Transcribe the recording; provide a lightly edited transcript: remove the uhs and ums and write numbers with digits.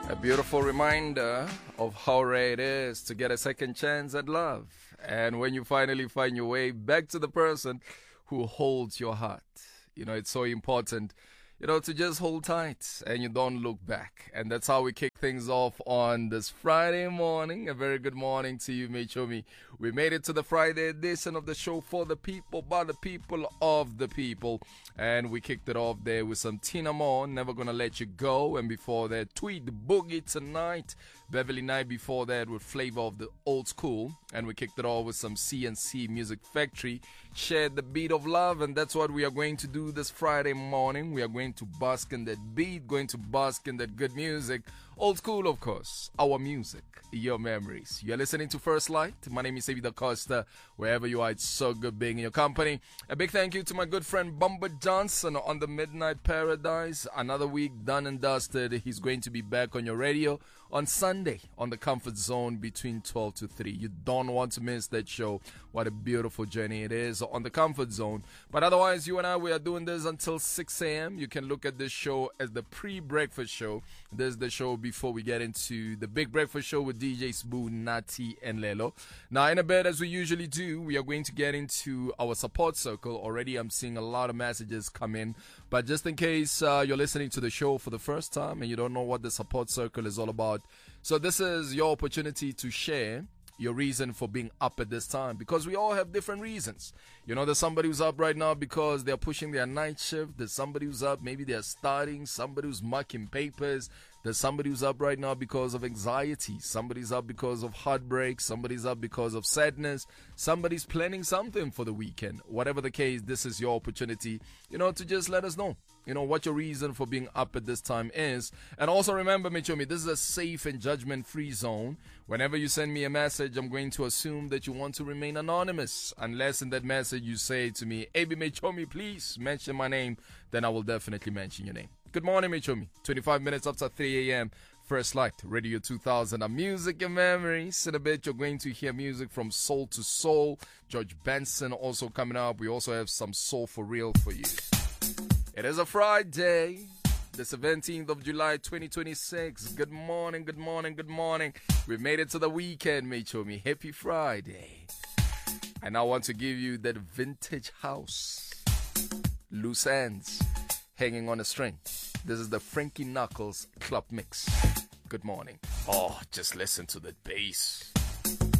A beautiful reminder of how rare it is to get a second chance at love. And when you finally find your way back to the person who holds your heart, it's so important, to just hold tight and you don't look back. And that's how we kick things off on this Friday morning. A very good morning to you, Mechomi. We made it to the Friday edition of the show for the people, by the people, of the people. And we kicked it off there with some Tina Moore, Never Gonna Let You Go. And before that, Tweet Boogie Tonight. Beverly Knight before that with Flavor of the Old School. And we kicked it off with some CNC Music Factory. Shared the beat of love. And that's what we are going to do this Friday morning. We are going to bask in that beat, going to bask in that good music. Old school, of course. Our music, your memories. You're listening to First Light. My name is David Acosta. Wherever you are, it's so good being in your company. A big thank you to my good friend Bumba Johnson on the Midnight Paradise. Another week done and dusted. He's going to be back on your radio on Sunday on the Comfort Zone between 12 to 3. You don't want to miss that show. What a beautiful journey it is on the Comfort Zone. But otherwise, you and I, we are doing this until 6 a.m. You can look at this show as the pre-breakfast show. This is the show before we get into the big breakfast show with DJ Spoon, Nati, and Lelo. Now, in a bit, as we usually do, we are going to get into our support circle. Already, I'm seeing a lot of messages come in. But just in case you're listening to the show for the first time and you don't know what the support circle is all about, so this is your opportunity to share your reason for being up at this time, because we all have different reasons. There's somebody who's up right now because they're pushing their night shift. There's somebody who's up, maybe they're studying. Somebody who's marking papers. There's somebody who's up right now because of anxiety. Somebody's up because of heartbreak. Somebody's up because of sadness. Somebody's planning something for the weekend. Whatever the case, this is your opportunity, to just let us know, what your reason for being up at this time is. And also remember, Mechomi, this is a safe and judgment-free zone. Whenever you send me a message, I'm going to assume that you want to remain anonymous. Unless in that message you say to me, AB Mechomi, please mention my name, then I will definitely mention your name. Good morning, Mechomi. 25 minutes after 3 a.m. First Light, Radio 2000, and music and memories. In a bit, you're going to hear music from Soul to Soul. George Benson also coming up. We also have some Soul for Real for you. It is a Friday, the 17th of July, 2026. Good morning, good morning, good morning. We've made it to the weekend, Mechomi. Happy Friday. And I want to give you that vintage house. Loose ends, hanging on a string. This is the Frankie Knuckles Club Mix. Good morning. Oh, just listen to the bass.